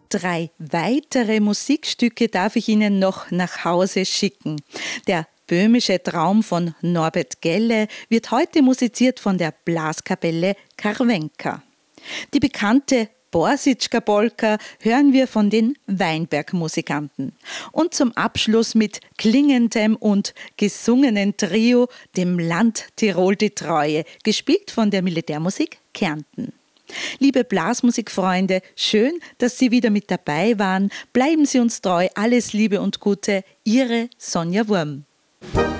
3 weitere Musikstücke darf ich Ihnen noch nach Hause schicken. Der Böhmische Traum von Norbert Gelle wird heute musiziert von der Blaskapelle Karwenka. Die bekannte Borsitschka-Polka hören wir von den Weinberg-Musikanten. Und zum Abschluss mit klingendem und gesungenen Trio, dem Land Tirol die Treue, gespielt von der Militärmusik Kärnten. Liebe Blasmusikfreunde, schön, dass Sie wieder mit dabei waren. Bleiben Sie uns treu. Alles Liebe und Gute. Ihre Sonja Wurm.